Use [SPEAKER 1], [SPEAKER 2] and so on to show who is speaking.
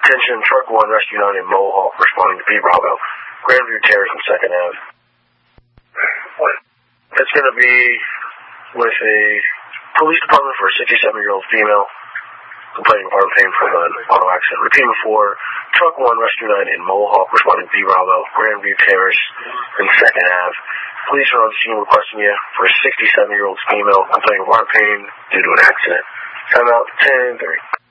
[SPEAKER 1] Attention, Truck 1, Rescue 9 in Mohawk, responding to B Bravo. Grandview Terrace on 2nd Ave. It's going to be with a police department for a 67-year-old female complaining of arm pain from an auto accident. Repeat before, Truck 1, Rescue 9 in Mohawk, responding to B Bravo, Grandview Terrace and 2nd Ave. Police are on scene requesting you for a 67-year-old female complaining of arm pain due to an accident. Time out 10-3.